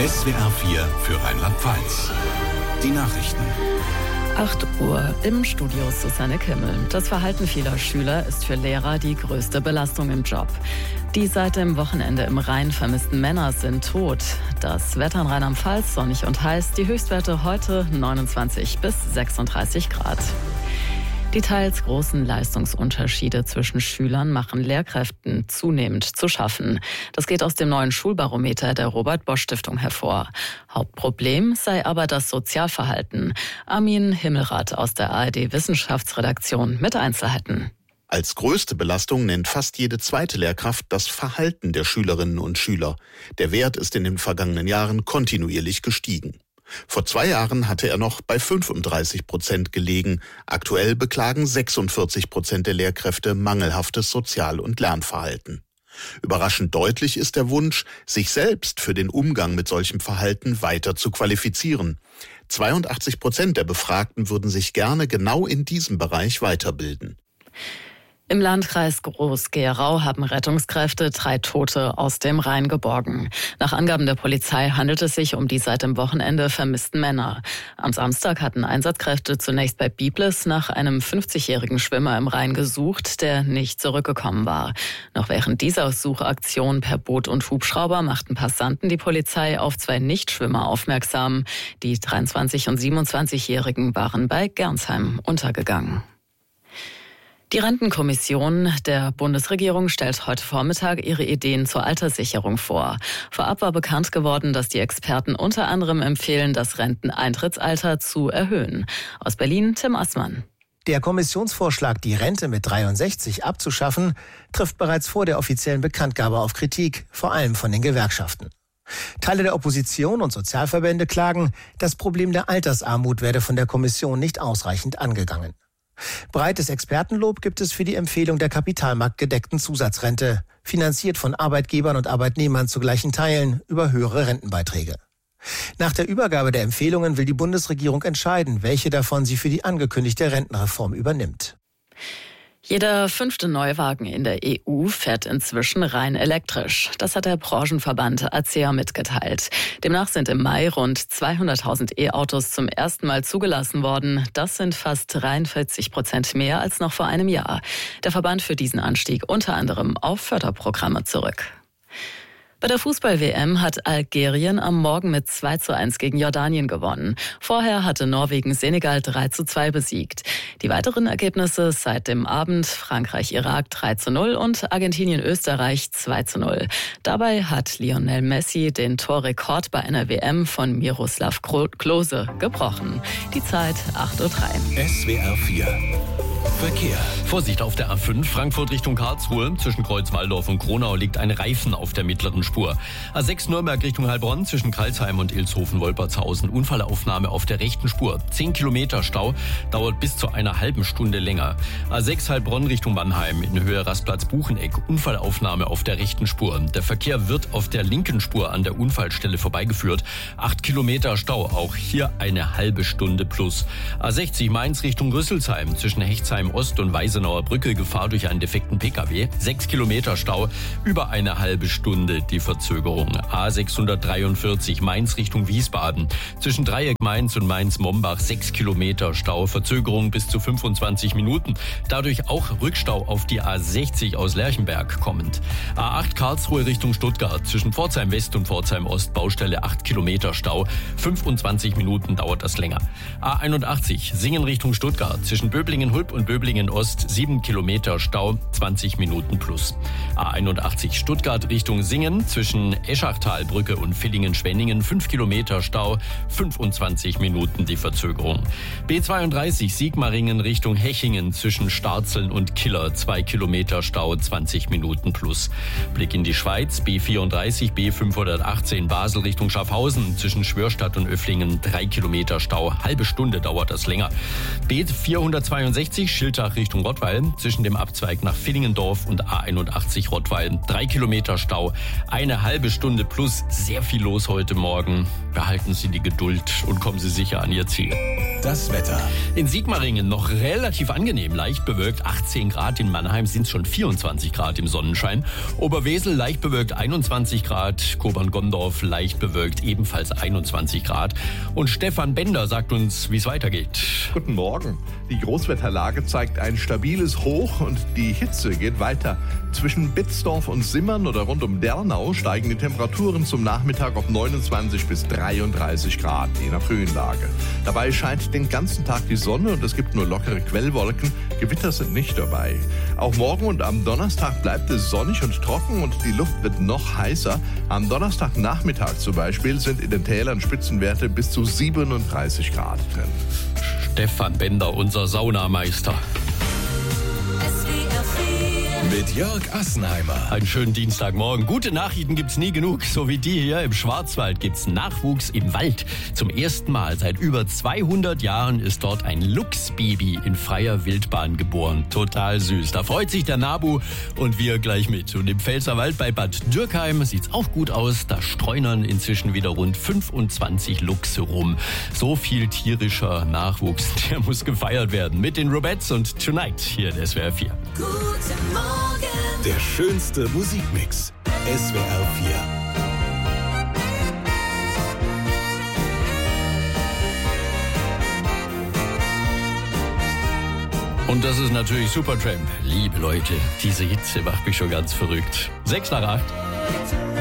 SWR 4 für Rheinland-Pfalz. Die Nachrichten. 8 Uhr im Studio Susanne Kimmel. Das Verhalten vieler Schüler ist für Lehrer die größte Belastung im Job. Die seit dem Wochenende im Rhein vermissten Männer sind tot. Das Wetter in Rheinland-Pfalz sonnig und heiß. Die Höchstwerte heute 29 bis 36 Grad. Die teils großen Leistungsunterschiede zwischen Schülern machen Lehrkräften zunehmend zu schaffen. Das geht aus dem neuen Schulbarometer der Robert-Bosch-Stiftung hervor. Hauptproblem sei aber das Sozialverhalten. Armin Himmelrath aus der ARD-Wissenschaftsredaktion mit Einzelheiten. Als größte Belastung nennt fast jede zweite Lehrkraft das Verhalten der Schülerinnen und Schüler. Der Wert ist in den vergangenen Jahren kontinuierlich gestiegen. Vor 2 Jahren hatte er noch bei 35% gelegen. Aktuell beklagen 46% der Lehrkräfte mangelhaftes Sozial- und Lernverhalten. Überraschend deutlich ist der Wunsch, sich selbst für den Umgang mit solchem Verhalten weiter zu qualifizieren. 82% der Befragten würden sich gerne genau in diesem Bereich weiterbilden. Im Landkreis Groß-Gerau haben Rettungskräfte 3 Tote aus dem Rhein geborgen. Nach Angaben der Polizei handelt es sich um die seit dem Wochenende vermissten Männer. Am Samstag hatten Einsatzkräfte zunächst bei Biblis nach einem 50-jährigen Schwimmer im Rhein gesucht, der nicht zurückgekommen war. Noch während dieser Suchaktion per Boot und Hubschrauber machten Passanten die Polizei auf 2 Nichtschwimmer aufmerksam. Die 23- und 27-Jährigen waren bei Gernsheim untergegangen. Die Rentenkommission der Bundesregierung stellt heute Vormittag ihre Ideen zur Alterssicherung vor. Vorab war bekannt geworden, dass die Experten unter anderem empfehlen, das Renteneintrittsalter zu erhöhen. Aus Berlin Tim Assmann. Der Kommissionsvorschlag, die Rente mit 63 abzuschaffen, trifft bereits vor der offiziellen Bekanntgabe auf Kritik, vor allem von den Gewerkschaften. Teile der Opposition und Sozialverbände klagen, das Problem der Altersarmut werde von der Kommission nicht ausreichend angegangen. Breites Expertenlob gibt es für die Empfehlung der kapitalmarktgedeckten Zusatzrente, finanziert von Arbeitgebern und Arbeitnehmern zu gleichen Teilen über höhere Rentenbeiträge. Nach der Übergabe der Empfehlungen will die Bundesregierung entscheiden, welche davon sie für die angekündigte Rentenreform übernimmt. Jeder 5. Neuwagen in der EU fährt inzwischen rein elektrisch. Das hat der Branchenverband ACEA mitgeteilt. Demnach sind im Mai rund 200.000 E-Autos zum ersten Mal zugelassen worden. Das sind fast 43% mehr als noch vor einem Jahr. Der Verband führt diesen Anstieg unter anderem auf Förderprogramme zurück. Bei der Fußball-WM hat Algerien am Morgen mit 2:1 gegen Jordanien gewonnen. Vorher hatte Norwegen Senegal 3:2 besiegt. Die weiteren Ergebnisse seit dem Abend: Frankreich-Irak 3:0 und Argentinien-Österreich 2:0. Dabei hat Lionel Messi den Torrekord bei einer WM von Miroslav Klose gebrochen. Die Zeit 8:03 Uhr. SWR 4 Verkehr. Vorsicht auf der A5 Frankfurt Richtung Karlsruhe. Zwischen Kreuz-Waldorf und Kronau liegt ein Reifen auf der mittleren Spur. A6 Nürnberg Richtung Heilbronn zwischen Karlsheim und Ilshofen-Wolpertshausen. Unfallaufnahme auf der rechten Spur. 10 Kilometer Stau, dauert bis zu einer halben Stunde länger. A6 Heilbronn Richtung Mannheim in Höhe Rastplatz Bucheneck. Unfallaufnahme auf der rechten Spur. Der Verkehr wird auf der linken Spur an der Unfallstelle vorbeigeführt. 8 Kilometer Stau, auch hier eine halbe Stunde plus. A60 Mainz Richtung Rüsselsheim zwischen Hechtsheim Ost und Weisenauer Brücke, Gefahr durch einen defekten Pkw. 6 Kilometer Stau, über eine halbe Stunde die Verzögerung. A643 Mainz Richtung Wiesbaden. Zwischen Dreieck Mainz und Mainz-Mombach 6 Kilometer Stau, Verzögerung bis zu 25 Minuten. Dadurch auch Rückstau auf die A60 aus Lerchenberg kommend. A8 Karlsruhe Richtung Stuttgart. Zwischen Pforzheim West und Pforzheim Ost Baustelle 8 Kilometer Stau. 25 Minuten dauert das länger. A81 Singen Richtung Stuttgart. Zwischen Böblingen-Hulb und Böblingen-Ost 7 Kilometer Stau, 20 Minuten plus. A81 Stuttgart Richtung Singen zwischen Eschachtalbrücke und Villingen-Schwenningen 5 Kilometer Stau, 25 Minuten die Verzögerung. B32 Sigmaringen Richtung Hechingen zwischen Starzeln und Killer 2 Kilometer Stau, 20 Minuten plus. Blick in die Schweiz, B34 B518 Basel Richtung Schaffhausen zwischen Schwörstadt und Öfflingen 3 Kilometer Stau, halbe Stunde dauert das länger. B462 Schild Mühltach Richtung Rottweil. Zwischen dem Abzweig nach Villingendorf und A81 Rottweil 3 Kilometer Stau. Eine halbe Stunde plus, sehr viel los heute Morgen. Behalten Sie die Geduld und kommen Sie sicher an Ihr Ziel. Das Wetter. In Sigmaringen noch relativ angenehm, leicht bewölkt 18 Grad. In Mannheim sind es schon 24 Grad im Sonnenschein. Oberwesel leicht bewölkt 21 Grad. Kobern-Gondorf leicht bewölkt ebenfalls 21 Grad. Und Stefan Bender sagt uns, wie es weitergeht. Guten Morgen. Die Großwetterlage zeigt ein stabiles Hoch und die Hitze geht weiter. Zwischen Bitzdorf und Simmern oder rund um Dernau steigen die Temperaturen zum Nachmittag auf 29 bis 33 Grad, je nach Höhenlage. Dabei scheint den ganzen Tag die Sonne und es gibt nur lockere Quellwolken. Gewitter sind nicht dabei. Auch morgen und am Donnerstag bleibt es sonnig und trocken und die Luft wird noch heißer. Am Donnerstagnachmittag zum Beispiel sind in den Tälern Spitzenwerte bis zu 37 Grad drin. Stefan Bender, unser Saunameister. Mit Jörg Assenheimer. Einen schönen Dienstagmorgen. Gute Nachrichten gibt's nie genug, so wie die hier. Im Schwarzwald gibt's Nachwuchs im Wald. Zum ersten Mal seit über 200 Jahren ist dort ein Luchsbaby in freier Wildbahn geboren. Total süß. Da freut sich der Nabu und wir gleich mit. Und im Pfälzerwald bei Bad Dürkheim sieht's auch gut aus. Da streunern inzwischen wieder rund 25 Luchse rum. So viel tierischer Nachwuchs, der muss gefeiert werden. Mit den Rubettes und Tonight hier in SWR 4. Guten Morgen. Der schönste Musikmix. SWR 4. Und das ist natürlich Supertramp. Liebe Leute, diese Hitze macht mich schon ganz verrückt. 6 nach 8.